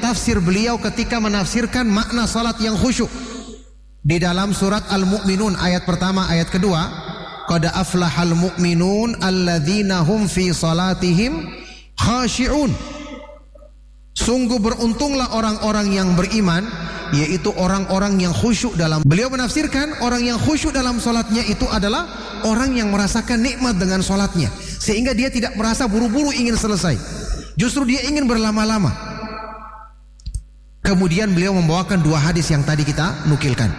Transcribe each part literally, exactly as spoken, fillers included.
tafsir beliau ketika menafsirkan makna salat yang khusyuk. Di dalam surat Al-Mu'minun ayat pertama ayat kedua, qad aflahal mu'minun alladzina hum fi salatihim khashi'un. Sungguh beruntunglah orang-orang yang beriman, yaitu orang-orang yang khusyuk dalam. Beliau menafsirkan orang yang khusyuk dalam salatnya itu adalah orang yang merasakan nikmat dengan salatnya, sehingga dia tidak merasa buru-buru ingin selesai. Justru dia ingin berlama-lama. Kemudian beliau membawakan dua hadis yang tadi kita nukilkan.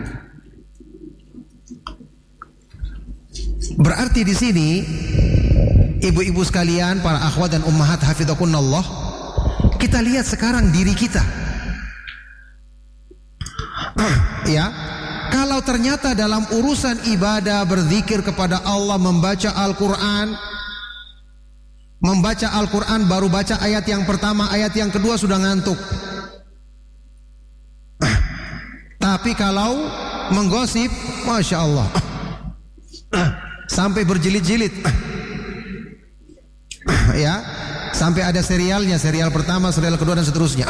Berarti di sini ibu-ibu sekalian, para akhwat dan ummahat hafizakunallah, kita lihat sekarang diri kita. Ya, kalau ternyata dalam urusan ibadah, berzikir kepada Allah, membaca Al-Quran, membaca Al-Quran baru baca ayat yang pertama, ayat yang kedua sudah ngantuk. Tapi kalau menggosip, Masya Allah, sampai berjilid-jilid, ya, sampai ada serialnya, serial pertama, serial kedua dan seterusnya.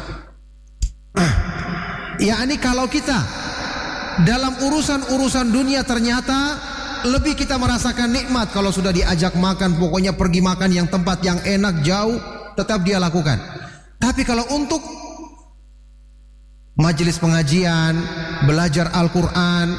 Ya, ini kalau kita dalam urusan-urusan dunia ternyata lebih kita merasakan nikmat kalau sudah diajak makan, pokoknya pergi makan yang tempat yang enak jauh, tetap dia lakukan. Tapi kalau untuk majelis pengajian, belajar Al-Quran,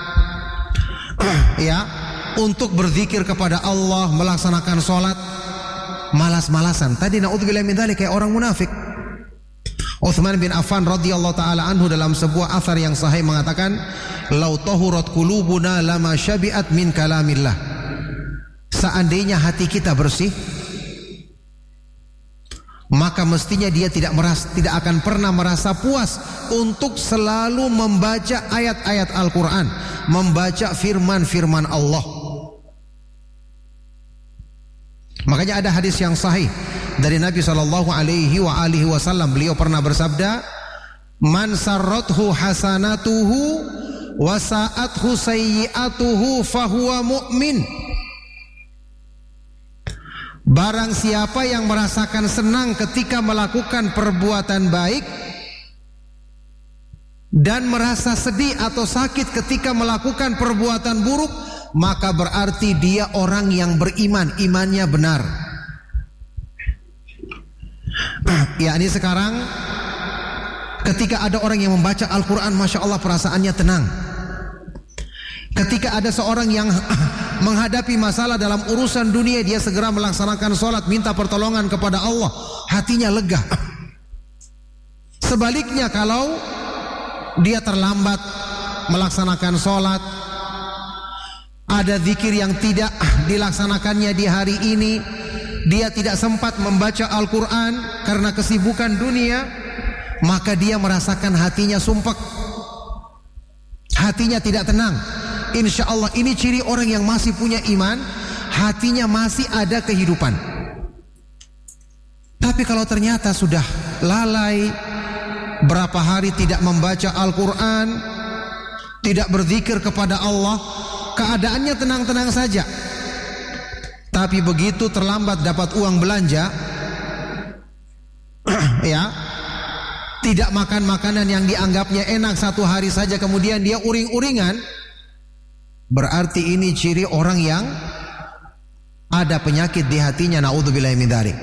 ya, untuk berzikir kepada Allah, melaksanakan sholat, malas-malasan. Tadi na'udzubillah min dzalik, kayak orang munafik. Utsman bin Affan radhiyallahu taala anhu dalam sebuah athar yang sahih mengatakan, "Lau tahurat qulubuna lama syabi'at min kalamillah." Seandainya hati kita bersih, maka mestinya dia tidak merasa, tidak akan pernah merasa puas untuk selalu membaca ayat-ayat Al-Quran, membaca firman-firman Allah. Makanya ada hadis yang sahih dari Nabi shallallahu alaihi wa alihi wasallam. Beliau pernah bersabda, "Man sarrathu hasanatuhu wa sa'athu sayyi'atuhu fahuwa mu'min." Barang siapa yang merasakan senang ketika melakukan perbuatan baik dan merasa sedih atau sakit ketika melakukan perbuatan buruk, maka berarti dia orang yang beriman, imannya benar. Ya, ini sekarang ketika ada orang yang membaca Al-Quran, Masya Allah perasaannya tenang. Ketika ada seorang yang menghadapi masalah dalam urusan dunia, dia segera melaksanakan sholat, minta pertolongan kepada Allah, hatinya lega. Sebaliknya kalau dia terlambat melaksanakan sholat, ada zikir yang tidak dilaksanakannya di hari ini, dia tidak sempat membaca Al-Quran karena kesibukan dunia, maka dia merasakan hatinya sumpek, hatinya tidak tenang. Insya Allah ini ciri orang yang masih punya iman, hatinya masih ada kehidupan. Tapi kalau ternyata sudah lalai, berapa hari tidak membaca Al-Quran, tidak berzikir kepada Allah, keadaannya tenang-tenang saja. Tapi begitu terlambat dapat uang belanja, ya, tidak makan makanan yang dianggapnya enak satu hari saja, kemudian dia uring-uringan, berarti ini ciri orang yang ada penyakit di hatinya, naudzubillahi min dzalik.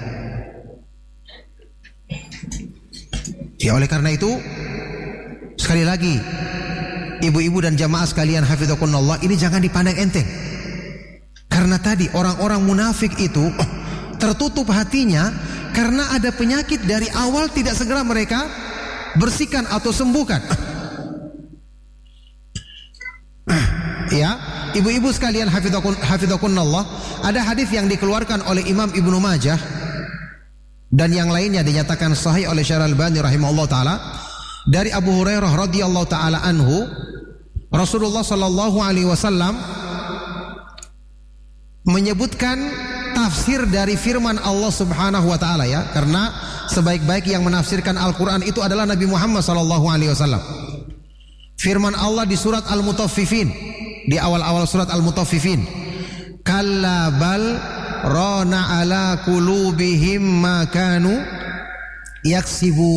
Ya, oleh karena itu sekali lagi ibu-ibu dan jamaah sekalian hafizakunallah, ini jangan dipandang enteng. Karena tadi orang-orang munafik itu oh, tertutup hatinya karena ada penyakit dari awal tidak segera mereka bersihkan atau sembuhkan. Ya, ibu-ibu sekalian hafizakunallah, ada hadis yang dikeluarkan oleh Imam Ibnu Majah dan yang lainnya dinyatakan sahih oleh Syekh Al-Albani rahimahullah taala, dari Abu Hurairah radhiyallahu taala anhu, Rasulullah sallallahu alaihi wasallam menyebutkan tafsir dari firman Allah Subhanahu wa taala, ya, karena sebaik-baik yang menafsirkan Al-Qur'an itu adalah Nabi Muhammad sallallahu alaihi wasallam. Firman Allah di surat Al-Mutaffifin, di awal-awal surat Al-Mutaffifin, "Kalla bal rana ala qulubihim ma kanu yaksibu."